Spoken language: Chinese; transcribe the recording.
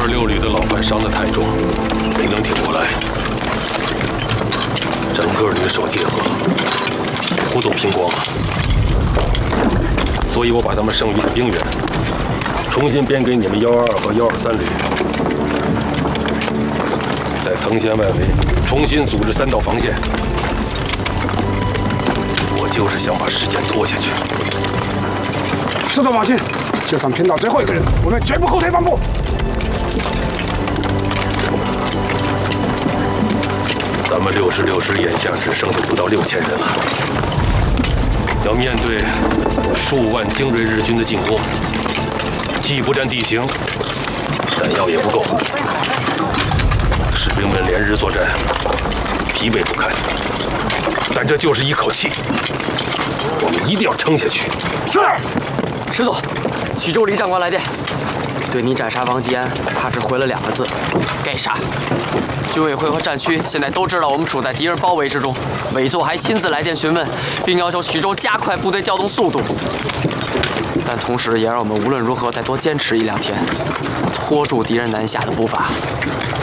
26旅的老范伤得太重，没能挺过来，整个旅守结合，几乎都拼光了。所以我把他们剩余的兵员重新编给你们122和123旅，在藤县外围重新组织3道防线。我就是想把时间拖下去。 师座放心，就算拼到最后一个人，我们绝不后退半步。 咱们66师眼下只剩下不到6000人了，要面对数万精锐日军的进攻，既不占地形，弹药也不够，士兵们连日作战，疲惫不堪。但这就是一口气，我们一定要撑下去。 是。 师座，徐州李长官来电，对你斩杀王吉安，他只回了2个字：该杀。军委会和战区现在都知道我们处在敌人包围之中，委座还亲自来电询问，并要求徐州加快部队调动速度。但同时也让我们无论如何再多坚持1、2天，拖住敌人南下的步伐。